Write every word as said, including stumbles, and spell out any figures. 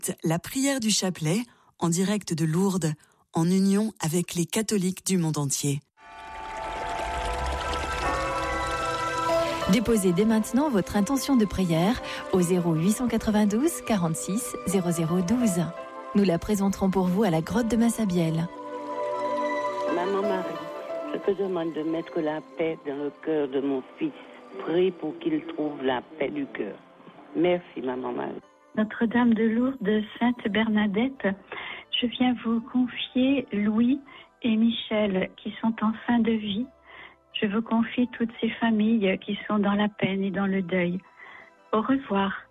La prière du chapelet, en direct de Lourdes, en union avec les catholiques du monde entier. Déposez dès maintenant votre intention de prière au zéro huit cent quatre-vingt-douze quarante-six zéro zéro douze. Nous la présenterons pour vous à la grotte de Massabielle. Maman Marie, je te demande de mettre la paix dans le cœur de mon fils. Prie pour qu'il trouve la paix du cœur. Merci, Maman Marie. Notre-Dame de Lourdes, Sainte Bernadette, je viens vous confier Louis et Michel qui sont en fin de vie. Je vous confie toutes ces familles qui sont dans la peine et dans le deuil. Au revoir.